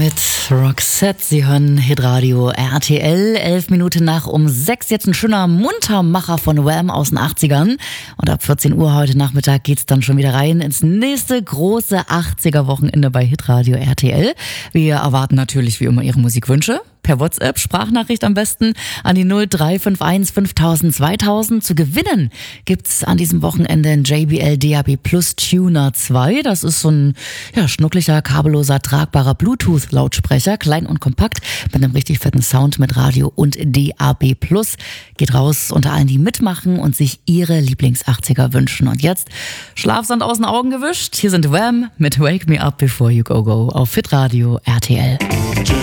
mit Roxette. Sie hören Hitradio RTL. 11 Minuten nach um 6. Jetzt ein schöner Muntermacher von Wham aus den 80ern. Und ab 14 Uhr heute Nachmittag geht's dann schon wieder rein ins nächste große 80er-Wochenende bei Hitradio RTL. Wir erwarten natürlich wie immer Ihre Musikwünsche. Per WhatsApp, Sprachnachricht am besten an die 0351 5000 2000. Zu gewinnen gibt's an diesem Wochenende ein JBL DAB Plus Tuner 2. Das ist so ein schnucklicher, kabelloser, tragbarer Bluetooth-Lautsprecher, klein und kompakt, mit einem richtig fetten Sound mit Radio und DAB Plus. Geht raus unter allen, die mitmachen und sich ihre Lieblings-80er wünschen. Und jetzt Schlafsand aus den Augen gewischt. Hier sind Wham mit Wake Me Up Before You Go Go auf Hitradio RTL.